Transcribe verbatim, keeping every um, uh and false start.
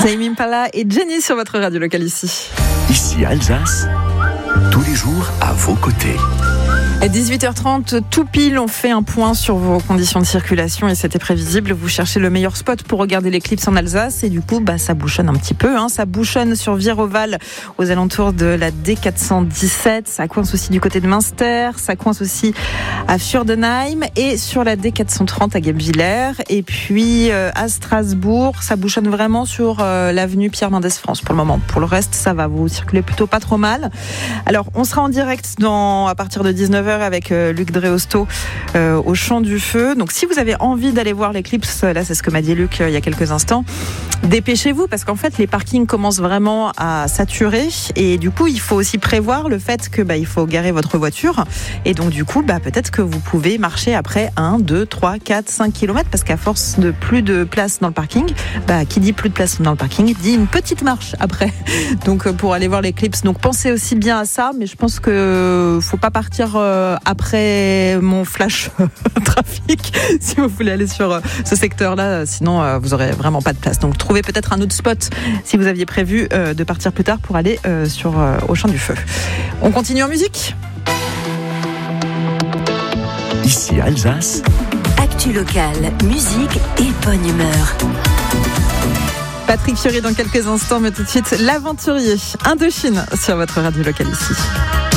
Tame Impala et Jenny sur votre radio locale ici. Ici Alsace, tous les jours à vos côtés. À dix-huit heures trente, tout pile, on fait un point sur vos conditions de circulation et c'était prévisible. Vous cherchez le meilleur spot pour regarder l'éclipse en Alsace et du coup, bah, ça bouchonne un petit peu. Hein. Ça bouchonne sur Viroval aux alentours de la D quatre cent dix-sept. Ça coince aussi du côté de Münster. Ça coince aussi à Fürdenheim et sur la D quatre cent trente à Guebwiller. Et puis euh, à Strasbourg, ça bouchonne vraiment sur euh, l'avenue Pierre Mendès France pour le moment. Pour le reste, ça va. Vous circulez plutôt pas trop mal. Alors, on sera en direct dans, à partir de dix-neuf heures avec euh, Luc Dreosto euh, au Champ du Feu. Donc si vous avez envie d'aller voir l'éclipse, là c'est ce que m'a dit Luc euh, il y a quelques instants, dépêchez-vous parce qu'en fait les parkings commencent vraiment à saturer et du coup il faut aussi prévoir le fait que bah, il faut garer votre voiture et donc du coup bah, peut-être que vous pouvez marcher après un, deux, trois, quatre, cinq kilomètres parce qu'à force de plus de place dans le parking, bah, qui dit plus de place dans le parking dit une petite marche après donc pour aller voir l'éclipse. Donc pensez aussi bien à ça, mais je pense que faut pas partir euh, après mon flash trafic si vous voulez aller sur ce secteur-là, sinon vous aurez vraiment pas de place. Donc trouvez peut-être un autre spot si vous aviez prévu de partir plus tard pour aller sur au Champ du Feu. On continue en musique. Ici Alsace. Actu locale, musique et bonne humeur. Patrick Fiori dans quelques instants, mais tout de suite l'aventurier Indochine sur votre radio locale ici.